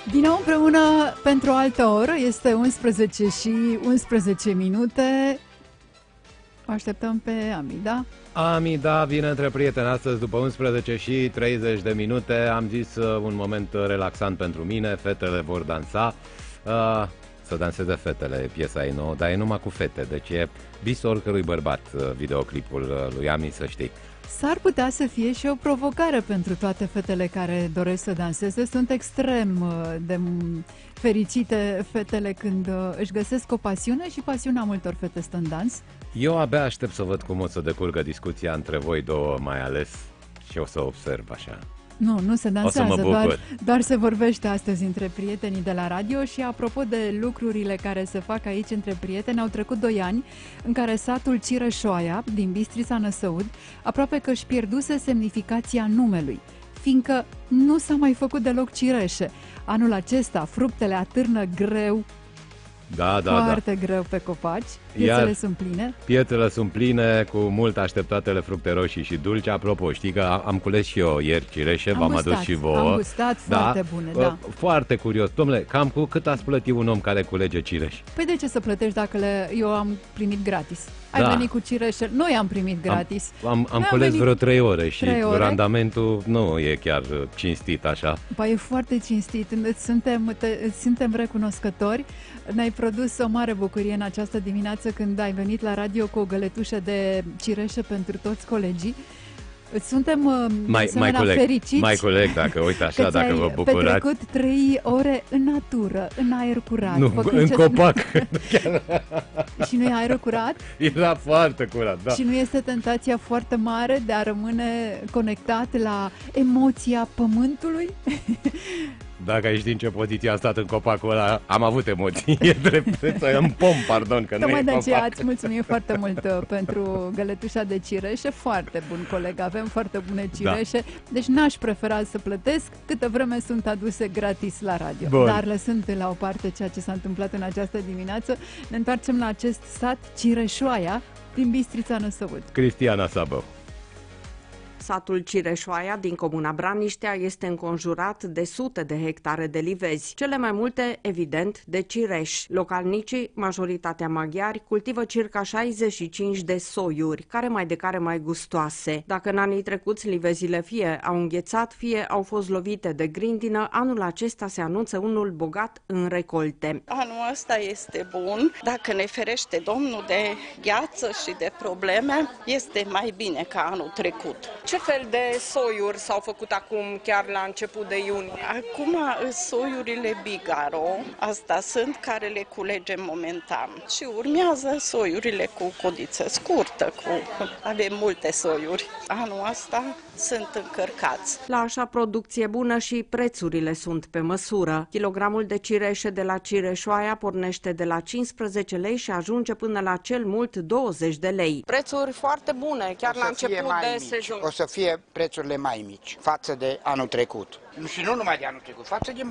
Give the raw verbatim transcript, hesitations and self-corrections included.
Din nou împreună pentru o altă oră, este unsprezece și unsprezece minute. O așteptăm pe Amida. Amida vine între prieteni astăzi după unsprezece și treizeci de minute. Am zis uh, un moment relaxant pentru mine, fetele vor dansa. Uh, să danseze fetele, piesa e nouă, dar e numai cu fete, deci e visul oricărui bărbat uh, videoclipul uh, lui Ami, să știi. S-ar putea să fie și o provocare pentru toate fetele care doresc să danseze. Sunt extrem de fericite fetele când își găsesc o pasiune și pasiunea multor fete stă în dans. Eu abia aștept să văd cum o să decurgă discuția între voi două mai ales și o să observ așa. Nu, nu se dansează, doar, doar se vorbește astăzi între prietenii de la radio. Și apropo de lucrurile care se fac aici între prieteni, au trecut doi ani în care satul Cireșoaia din Bistrița Năsăud aproape că își pierduse semnificația numelui, fiindcă nu s-a mai făcut deloc cireșe. Anul acesta fructele atârnă greu, da, da, foarte da. greu pe copaci, piețele Iar sunt pline. Piețele sunt pline cu mult așteptatele fructe roșii și dulci. Apropo, știi că am cules și eu ieri cireșe, v-am adus și vouă. Am gustat, da? Foarte bune, da. Foarte curios. Dom'le, cam cu cât ați plătit un om care culege cireși? Păi de ce să plătești dacă le, eu am primit gratis? Ai da. venit cu cireșe, noi am primit gratis. Am, am, am cules vreo trei ore și trei ore? Randamentul nu e chiar cinstit așa. Păi e foarte cinstit, suntem, te, suntem recunoscători. Ne-ai produs o mare bucurie în această dimineață când ai venit la radio cu o găletușă de cireșe pentru toți colegii. Suntem mai, mai coleg, fericiți. Mai coleg, dacă uite așa, dacă vă bucurați. petrecut trei ore în natură, în aer curat. Nu, în copac. Și nu e aerul curat? Era foarte curat, da. Și nu este tentația foarte mare de a rămâne conectat la emoția pământului? Dacă ai ști în ce poziție a stat în copacul ăla, am avut emoții. E drept, în pom, pardon, că Tocmai nu e de aceea copac. îți mulțumim foarte mult pentru găletușa de cireșe. Foarte bun coleg, avem foarte bune cireșe. Da. Deci n-aș prefera să plătesc câtă vreme sunt aduse gratis la radio. Bun. Dar lăsând la o parte ceea ce s-a întâmplat în această dimineață, ne întoarcem la acest sat Cireșoaia din Bistrița Năsăud. Cristiana Sabău. Satul Cireșoaia din comuna Braniștea este înconjurat de sute de hectare de livezi, cele mai multe, evident, de cireș. Localnicii, majoritatea maghiari, cultivă circa șaizeci și cinci de soiuri, care mai de care mai gustoase. Dacă în anii trecuți livezile fie au înghețat, fie au fost lovite de grindină, anul acesta se anunță unul bogat în recolte. Anul ăsta este bun. Dacă ne ferește Domnul de gheață și de probleme, este mai bine ca anul trecut. Ce fel de soiuri s-au făcut acum, chiar la început de iunie? Acum soiurile Bigaro, asta sunt care le culegem momentan. Și urmează soiurile cu codiță scurtă, cu... avem multe soiuri. Anul ăsta sunt încărcați. La așa producție bună și prețurile sunt pe măsură. Kilogramul de cireșe de la Cireșoaia pornește de la cincisprezece lei și ajunge până la cel mult douăzeci de lei. Prețuri foarte bune, chiar la început de sezon. O să fie prețurile mai mici față de anul trecut. Și nu numai de anul trecut, față de